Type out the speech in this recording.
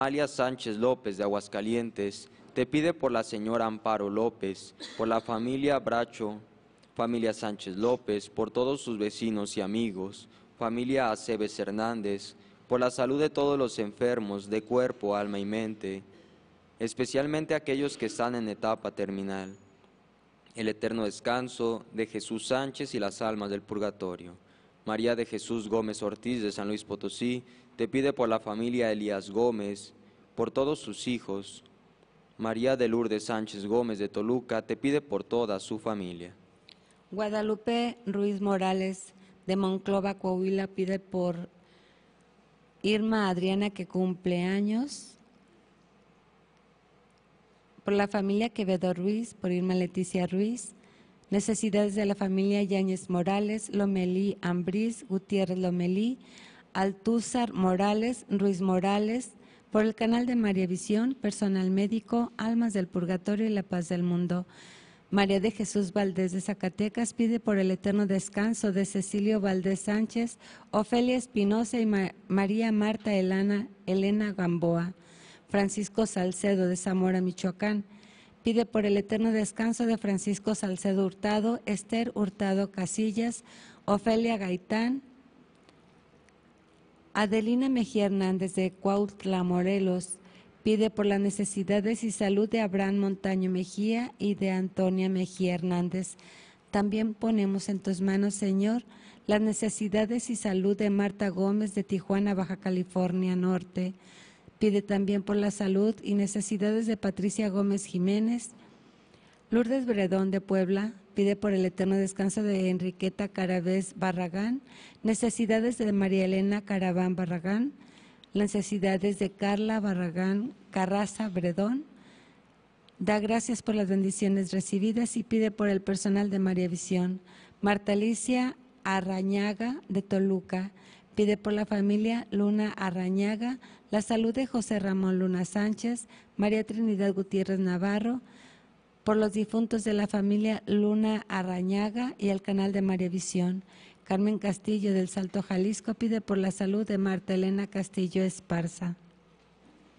Amalia Sánchez López de Aguascalientes te pide por la señora Amparo López, por la familia Bracho, familia Sánchez López, por todos sus vecinos y amigos, familia Aceves Hernández, por la salud de todos los enfermos de cuerpo, alma y mente, especialmente aquellos que están en etapa terminal, el eterno descanso de Jesús Sánchez y las almas del purgatorio. María de Jesús Gómez Ortiz de San Luis Potosí te pide por la familia Elías Gómez, por todos sus hijos. María de Lourdes Sánchez Gómez de Toluca te pide por toda su familia. Guadalupe Ruiz Morales de Monclova, Coahuila, pide por Irma Adriana, que cumple años, por la familia Quevedo Ruiz, por Irma Leticia Ruiz, necesidades de la familia Yáñez Morales, Lomelí Ambriz, Gutiérrez Lomelí, Altúzar Morales, Ruiz Morales, por el canal de María Visión, personal médico, almas del purgatorio y la paz del mundo. María de Jesús Valdés de Zacatecas pide por el eterno descanso de Cecilio Valdés Sánchez, Ofelia Espinosa y María Marta Elena Gamboa. Francisco Salcedo de Zamora, Michoacán, pide por el eterno descanso de Francisco Salcedo Hurtado, Esther Hurtado Casillas, Ofelia Gaitán, Adelina Mejía Hernández de Cuautla, Morelos, pide por las necesidades y salud de Abraham Montaño Mejía y de Antonia Mejía Hernández. También ponemos en tus manos, Señor, las necesidades y salud de Marta Gómez de Tijuana, Baja California Norte. Pide también por la salud y necesidades de Patricia Gómez Jiménez. Lourdes Bredón de Puebla pide por el eterno descanso de Enriqueta Caravés Barragán, necesidades de María Elena Caraván Barragán, necesidades de Carla Barragán Carraza Bredón. Da gracias por las bendiciones recibidas y pide por el personal de María Visión. Marta Alicia Arrañaga de Toluca pide por la familia Luna Arrañaga, la salud de José Ramón Luna Sánchez, María Trinidad Gutiérrez Navarro, por los difuntos de la familia Luna Arrañaga y el canal de María Visión. Carmen Castillo del Salto, Jalisco, pide por la salud de Marta Elena Castillo Esparza.